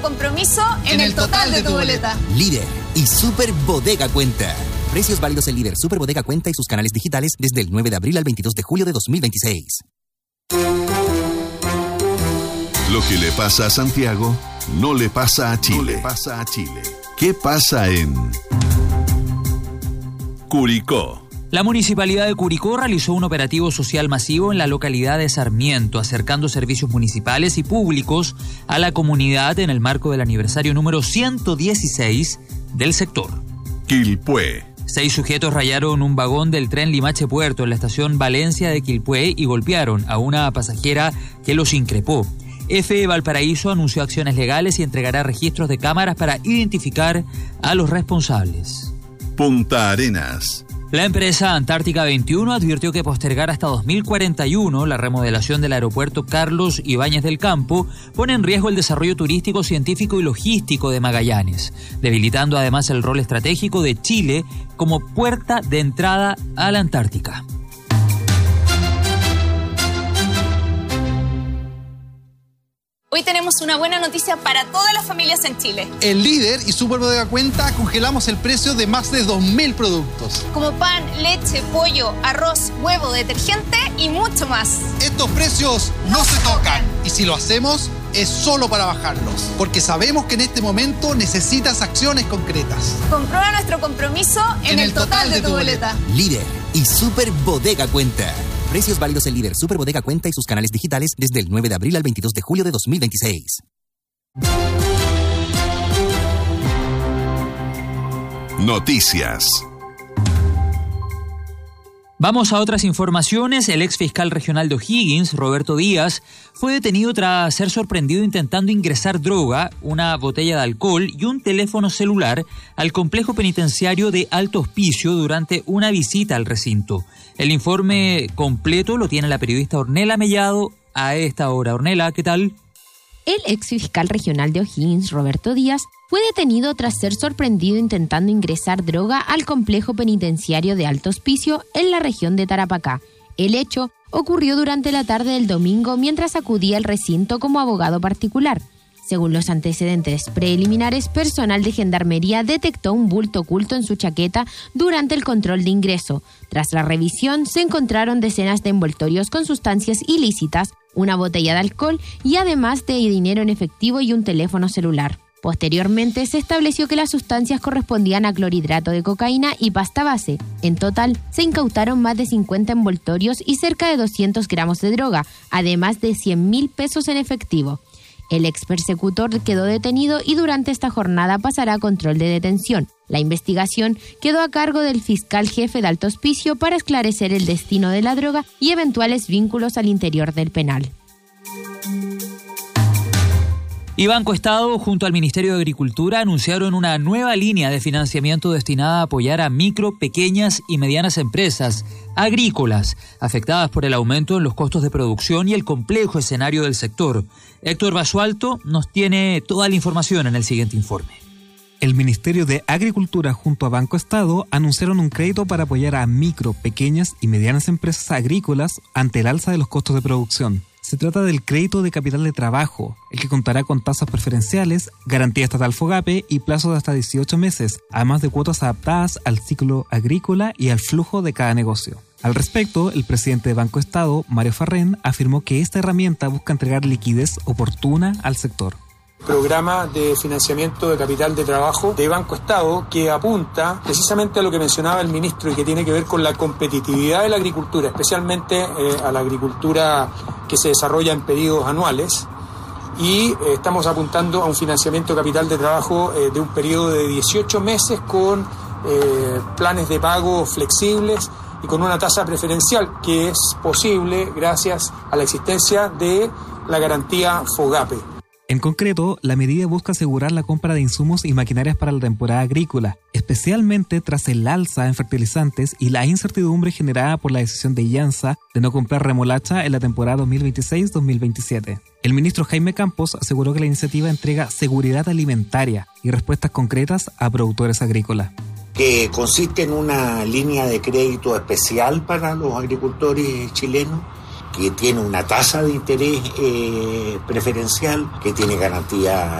nuestro compromiso en el total de tu boleta. Líder y Super Bodega Cuenta. Precios válidos en Líder, Super Bodega Cuenta y sus canales digitales desde el 9 de abril al 22 de julio de 2026. Lo que le pasa a Santiago no le pasa a Chile. ¿Qué pasa en Curicó? La Municipalidad de Curicó realizó un operativo social masivo en la localidad de Sarmiento, acercando servicios municipales y públicos a la comunidad en el marco del aniversario número 116 del sector. Quilpué. 6 sujetos rayaron un vagón del tren Limache-Puerto en la estación Valencia de Quilpué y golpearon a una pasajera que los increpó. EFE Valparaíso anunció acciones legales y entregará registros de cámaras para identificar a los responsables. Punta Arenas. La empresa Antártica 21 advirtió que postergar hasta 2041 la remodelación del aeropuerto Carlos Ibáñez del Campo pone en riesgo el desarrollo turístico, científico y logístico de Magallanes, debilitando además el rol estratégico de Chile como puerta de entrada a la Antártica. Hoy tenemos una buena noticia para todas las familias en Chile. En Líder y Super Bodega Cuenta congelamos el precio de más de 2.000 productos. Como pan, leche, pollo, arroz, huevo, detergente y mucho más. Estos precios no se tocan. Y si lo hacemos, es solo para bajarlos. Porque sabemos que en este momento necesitas acciones concretas. Comprueba nuestro compromiso en el total de tu boleta. Líder y Super Bodega Cuenta. Precios válidos en Líder, Super Bodega Cuenta y sus canales digitales desde el 9 de abril al 22 de julio de 2026. Noticias. Vamos a otras informaciones. El ex fiscal regional de O'Higgins, Roberto Díaz, fue detenido tras ser sorprendido intentando ingresar droga, una botella de alcohol y un teléfono celular al complejo penitenciario de Alto Hospicio durante una visita al recinto. El informe completo lo tiene la periodista Ornella Mellado a esta hora. Ornella, ¿qué tal? El ex fiscal regional de O'Higgins, Roberto Díaz, fue detenido tras ser sorprendido intentando ingresar droga al complejo penitenciario de Alto Hospicio en la región de Tarapacá. El hecho ocurrió durante la tarde del domingo mientras acudía al recinto como abogado particular. Según los antecedentes preliminares, personal de Gendarmería detectó un bulto oculto en su chaqueta durante el control de ingreso. Tras la revisión, se encontraron decenas de envoltorios con sustancias ilícitas, una botella de alcohol y además de dinero en efectivo y un teléfono celular. Posteriormente, se estableció que las sustancias correspondían a clorhidrato de cocaína y pasta base. En total, se incautaron más de 50 envoltorios y cerca de 200 gramos de droga, además de 100.000 pesos en efectivo. El ex persecutor quedó detenido y durante esta jornada pasará a control de detención. La investigación quedó a cargo del fiscal jefe de Alto Hospicio para esclarecer el destino de la droga y eventuales vínculos al interior del penal. Y Banco Estado, junto al Ministerio de Agricultura, anunciaron una nueva línea de financiamiento destinada a apoyar a micro, pequeñas y medianas empresas agrícolas afectadas por el aumento en los costos de producción y el complejo escenario del sector. Héctor Basualto nos tiene toda la información en el siguiente informe. El Ministerio de Agricultura junto a Banco Estado anunciaron un crédito para apoyar a micro, pequeñas y medianas empresas agrícolas ante el alza de los costos de producción. Se trata del crédito de capital de trabajo, el que contará con tasas preferenciales, garantía estatal FOGAPE y plazo de hasta 18 meses, además de cuotas adaptadas al ciclo agrícola y al flujo de cada negocio. Al respecto, el presidente de Banco Estado, Mario Farrén, afirmó que esta herramienta busca entregar liquidez oportuna al sector. Programa de financiamiento de capital de trabajo de Banco Estado que apunta precisamente a lo que mencionaba el ministro y que tiene que ver con la competitividad de la agricultura, especialmente a la agricultura que se desarrolla en periodos anuales, y estamos apuntando a un financiamiento de capital de trabajo de un periodo de 18 meses con planes de pago flexibles y con una tasa preferencial que es posible gracias a la existencia de la garantía FOGAPE. En concreto, la medida busca asegurar la compra de insumos y maquinarias para la temporada agrícola, especialmente tras el alza en fertilizantes y la incertidumbre generada por la decisión de IANSA de no comprar remolacha en la temporada 2026-2027. El ministro Jaime Campos aseguró que la iniciativa entrega seguridad alimentaria y respuestas concretas a productores agrícolas. Que consiste en una línea de crédito especial para los agricultores chilenos, que tiene una tasa de interés preferencial, que tiene garantía